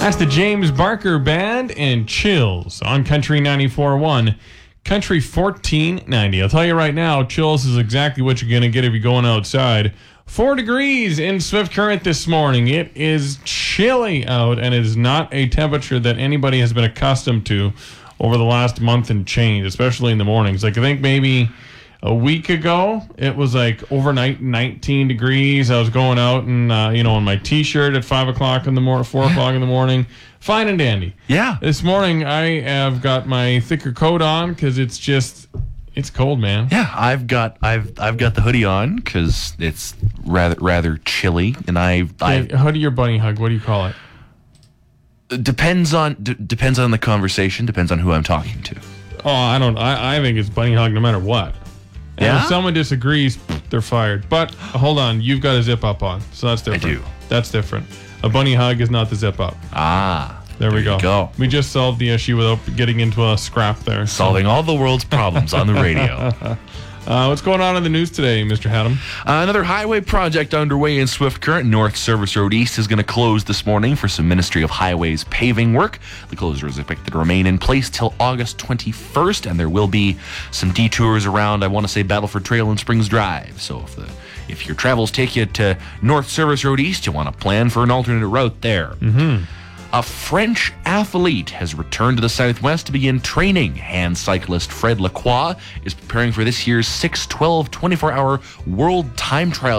That's the James Barker Band and Chills on Country 94.1. Country 1490. I'll tell you right now, Chills is exactly what you're going to get if you're going outside. 4 degrees in Swift Current this morning. It is chilly out, and it is not a temperature that anybody has been accustomed to over the last month and change, especially in the mornings. Like, I think maybe a week ago, it was like overnight 19 degrees. I was going out and, in my T-shirt at 5 o'clock in the morning, 4 o'clock in the morning. Fine and dandy. Yeah. This morning, I have got my thicker coat on because it's cold, man. Yeah, I've got the hoodie on because it's rather chilly, and hoodie or bunny hug? What do you call it? Depends on the conversation. Depends on who I'm talking to. Oh, I think it's bunny hug no matter what. And Yeah? if someone disagrees, they're fired. But hold on, you've got a zip up on, so that's different. I do. That's different. A bunny hug is not the zip up. There we you go. We just solved the issue without getting into a scrap there. Solving all the world's problems on the radio. What's going on in the news today, Mr. Haddam? Another highway project underway in Swift Current. North Service Road East is going to close this morning for some Ministry of Highways paving work. The closure is expected to remain in place till August 21st, and there will be some detours around, I want to say, Battleford Trail and Springs Drive. So if your travels take you to North Service Road East, you want to plan for an alternate route there. Mm-hmm. A French athlete has returned to the Southwest to begin training. Hand cyclist Fred Lacroix is preparing for this year's 6/12 24-hour World Time Trial